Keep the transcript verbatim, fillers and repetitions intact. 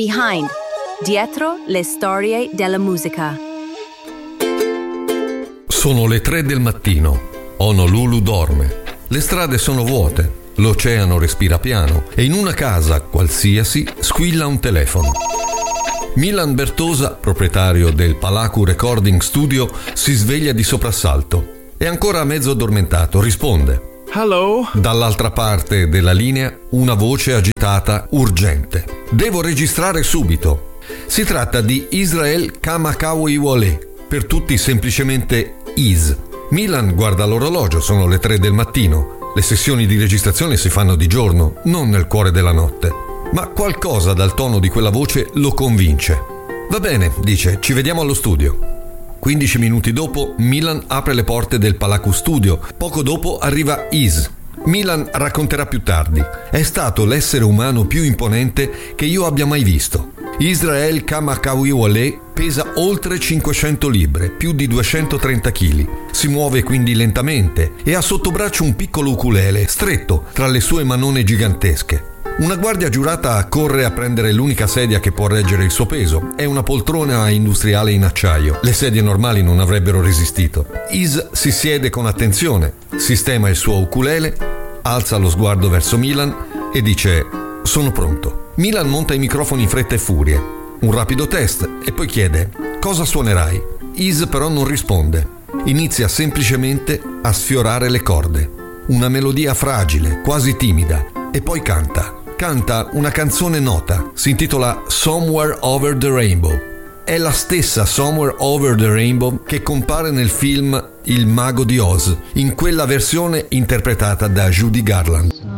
Behind, dietro le storie della musica. Sono le tre del mattino. Honolulu dorme. Le strade sono vuote. L'oceano respira piano e in una casa qualsiasi squilla un telefono. Milan Bertosa, proprietario del Palacu Recording Studio, si sveglia di soprassalto. È ancora mezzo addormentato, risponde. Hello? Dall'altra parte della linea una voce agitata, urgente. Devo registrare subito. Si tratta di Israel Kamakawiwole, per tutti semplicemente Is. Milan guarda l'orologio, sono le tre del mattino. Le sessioni di registrazione si fanno di giorno, non nel cuore della notte. Ma qualcosa dal tono di quella voce lo convince. Va bene, dice, ci vediamo allo studio. quindici minuti dopo, Milan apre le porte del Palacu Studio. Poco dopo arriva Is. Milan racconterà più tardi. È stato l'essere umano più imponente che io abbia mai visto. Israel Kamakawiwole pesa oltre cinquecento libbre, più di duecentotrenta chili. Si muove quindi lentamente e ha sotto braccio un piccolo ukulele stretto tra le sue manone gigantesche. Una guardia giurata corre a prendere l'unica sedia che può reggere il suo peso. È una poltrona industriale in acciaio. Le sedie normali non avrebbero resistito. Is si siede con attenzione, sistema il suo ukulele, alza lo sguardo verso Milan e dice: sono pronto. Milan monta i microfoni in fretta e furia. Un rapido test e poi chiede: cosa suonerai? Is però non risponde. Inizia semplicemente a sfiorare le corde. Una melodia fragile, quasi timida, e poi canta. Canta una canzone nota, si intitola Somewhere Over the Rainbow. È la stessa Somewhere Over the Rainbow che compare nel film Il Mago di Oz, in quella versione interpretata da Judy Garland.